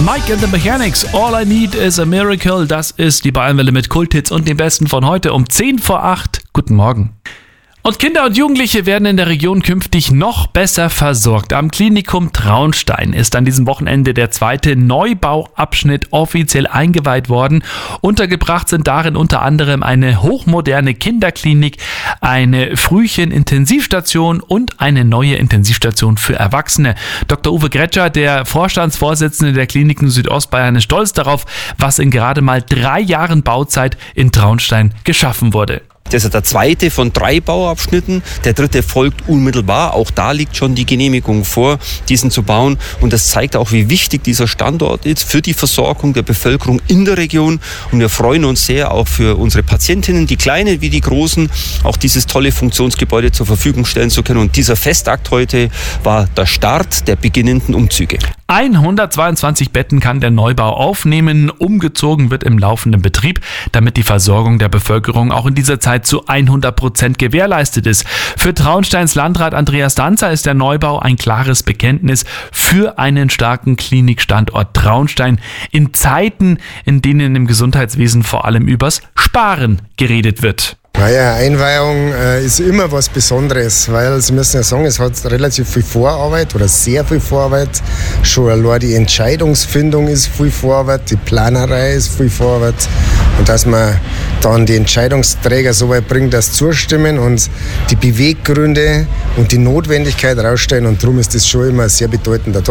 Mike and the Mechanics, All I Need is a Miracle. Das ist die Bayernwelle mit Kulthits und dem Besten von heute um 7:10. Guten Morgen. Und Kinder und Jugendliche werden in der Region künftig noch besser versorgt. Am Klinikum Traunstein ist an diesem Wochenende der zweite Neubauabschnitt offiziell eingeweiht worden. Untergebracht sind darin unter anderem eine hochmoderne Kinderklinik, eine Frühchen-Intensivstation und eine neue Intensivstation für Erwachsene. Dr. Uwe Gretscher, der Vorstandsvorsitzende der Kliniken Südostbayern, ist stolz darauf, was in gerade mal 3 Jahren Bauzeit in Traunstein geschaffen wurde. Das ist der zweite von 3 Bauabschnitten. Der dritte folgt unmittelbar. Auch da liegt schon die Genehmigung vor, diesen zu bauen. Und das zeigt auch, wie wichtig dieser Standort ist für die Versorgung der Bevölkerung in der Region. Und wir freuen uns sehr, auch für unsere Patientinnen, die Kleinen wie die Großen, auch dieses tolle Funktionsgebäude zur Verfügung stellen zu können. Und dieser Festakt heute war der Start der beginnenden Umzüge. 122 Betten kann der Neubau aufnehmen. Umgezogen wird im laufenden Betrieb, damit die Versorgung der Bevölkerung auch in dieser Zeit zu 100% gewährleistet ist. Für Traunsteins Landrat Andreas Danzer ist der Neubau ein klares Bekenntnis für einen starken Klinikstandort Traunstein in Zeiten, in denen im Gesundheitswesen vor allem übers Sparen geredet wird. Naja, Einweihung ist immer was Besonderes, weil Sie müssen ja sagen, es hat relativ viel Vorarbeit oder sehr viel Vorarbeit. Schon allein die Entscheidungsfindung ist viel Vorarbeit, die Planerei ist viel Vorarbeit. Und dass man dann die Entscheidungsträger so weit bringt, dass zustimmen und die Beweggründe und die Notwendigkeit rausstellen. Und darum ist das schon immer sehr bedeutender Tag.